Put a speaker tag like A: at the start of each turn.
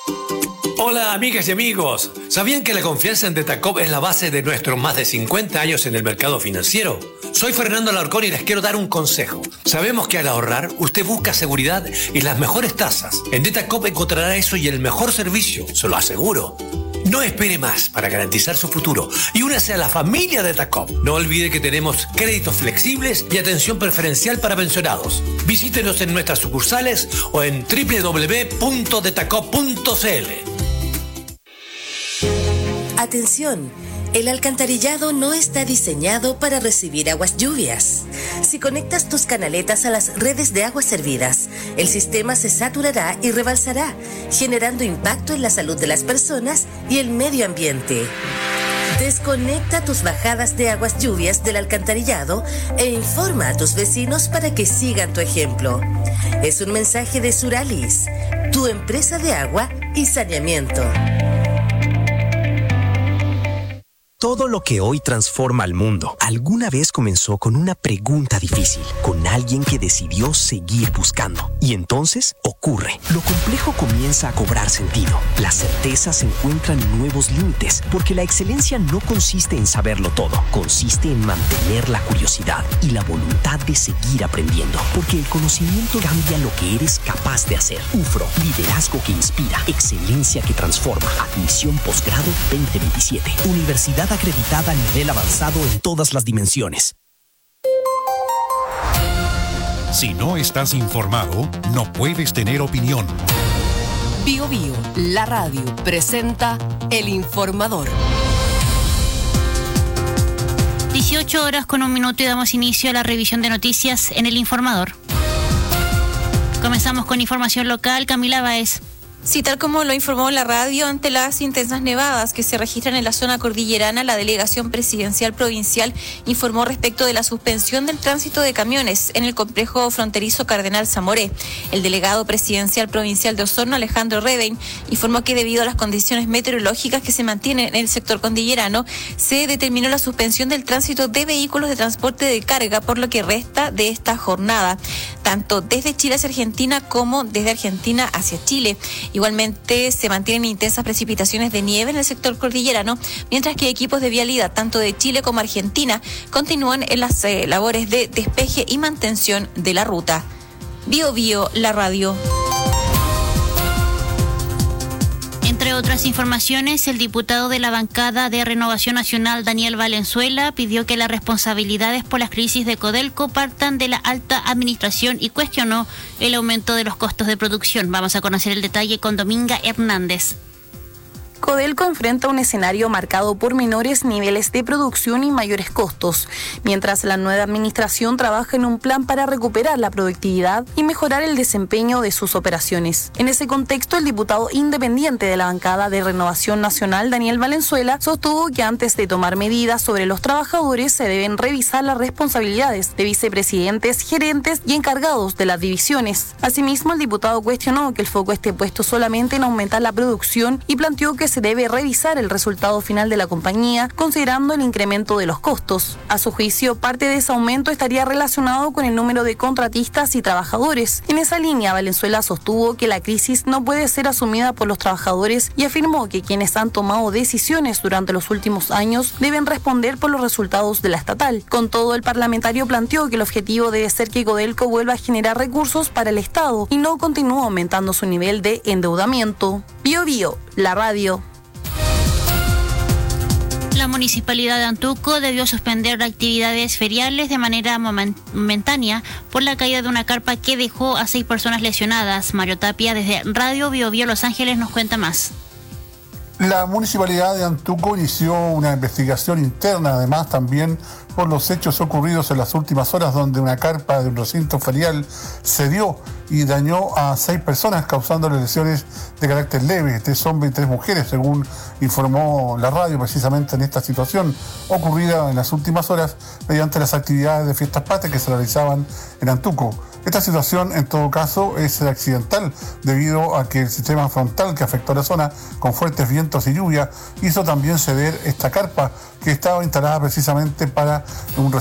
A: Hola amigas y amigos, ¿sabían que la confianza en Detacop es la base de nuestros más de 50 años en el mercado financiero? Soy Fernando Alarcón y les quiero dar un consejo. Sabemos que al ahorrar, usted busca seguridad y las mejores tasas. En Detacop encontrará eso y el mejor servicio, se lo aseguro. No espere más para garantizar su futuro y únase a la familia Detacop. No olvide que tenemos créditos flexibles y atención preferencial para pensionados. Visítenos en nuestras sucursales o en www.detacop.cl.
B: Atención, el alcantarillado no está diseñado para recibir aguas lluvias. Si conectas tus canaletas a las redes de aguas servidas, el sistema se saturará y rebalsará, generando impacto en la salud de las personas y el medio ambiente. Desconecta tus bajadas de aguas lluvias del alcantarillado e informa a tus vecinos para que sigan tu ejemplo. Es un mensaje de Suralis, tu empresa de agua y saneamiento.
C: Todo lo que hoy transforma al mundo, alguna vez comenzó con una pregunta difícil, con alguien que decidió seguir buscando. Y entonces ocurre. Lo complejo comienza a cobrar sentido. La certeza se encuentra en nuevos límites, porque la excelencia no consiste en saberlo todo, consiste en mantener la curiosidad y la voluntad de seguir aprendiendo, porque el conocimiento cambia lo que eres capaz de hacer. UFRO, liderazgo que inspira, excelencia que transforma. Admisión posgrado 2027. Universidad acreditada a nivel avanzado en todas las dimensiones.
D: Si no estás informado, no puedes tener opinión.
E: Bio Bio, la radio, presenta El Informador.
F: 18 horas con 1 minuto y damos inicio a la revisión de noticias en El Informador. Comenzamos con información local. Camila Báez.
G: Sí, tal como lo informó la radio, ante las intensas nevadas que se registran en la zona cordillerana, la Delegación Presidencial Provincial informó respecto de la suspensión del tránsito de camiones en el complejo fronterizo Cardenal Zamoré. El delegado presidencial provincial de Osorno, Alejandro Redein, informó que debido a las condiciones meteorológicas que se mantienen en el sector cordillerano, se determinó la suspensión del tránsito de vehículos de transporte de carga por lo que resta de esta jornada, tanto desde Chile hacia Argentina como desde Argentina hacia Chile. Igualmente se mantienen intensas precipitaciones de nieve en el sector cordillerano, mientras que equipos de vialidad tanto de Chile como Argentina continúan en las labores de despeje y mantención de la ruta. Bio Bio, la radio.
F: Entre otras informaciones, el diputado de la bancada de Renovación Nacional, Daniel Valenzuela, pidió que las responsabilidades por las crisis de Codelco partan de la alta administración y cuestionó el aumento de los costos de producción. Vamos a conocer el detalle con Dominga Hernández.
H: Codelco enfrenta un escenario marcado por menores niveles de producción y mayores costos, mientras la nueva administración trabaja en un plan para recuperar la productividad y mejorar el desempeño de sus operaciones. En ese contexto, el diputado independiente de la bancada de Renovación Nacional, Daniel Valenzuela, sostuvo que antes de tomar medidas sobre los trabajadores se deben revisar las responsabilidades de vicepresidentes, gerentes y encargados de las divisiones. Asimismo, el diputado cuestionó que el foco esté puesto solamente en aumentar la producción y planteó que se debe revisar el resultado final de la compañía considerando el incremento de los costos. A su juicio, parte de ese aumento estaría relacionado con el número de contratistas y trabajadores. En esa línea, Valenzuela sostuvo que la crisis no puede ser asumida por los trabajadores y afirmó que quienes han tomado decisiones durante los últimos años deben responder por los resultados de la estatal. Con todo, el parlamentario planteó que el objetivo debe ser que Codelco vuelva a generar recursos para el Estado y no continúe aumentando su nivel de endeudamiento. Bio Bio, la radio.
F: La Municipalidad de Antuco debió suspender actividades feriales de manera momentánea por la caída de una carpa que dejó a 6 personas lesionadas. Mario Tapia, desde Radio Bio Bio Los Ángeles, nos cuenta más.
I: La Municipalidad de Antuco inició una investigación interna, además también por los hechos ocurridos en las últimas horas, donde una carpa de un recinto ferial cedió y dañó a 6 personas, causándoles lesiones de carácter leve, 3 hombres y 3 mujeres, según informó la radio, precisamente en esta situación ocurrida en las últimas horas mediante las actividades de fiestas patrias que se realizaban en Antuco. Esta situación, en todo caso, es accidental debido a que el sistema frontal que afectó a la zona con fuertes vientos y lluvia hizo también ceder esta carpa que estaba instalada precisamente para un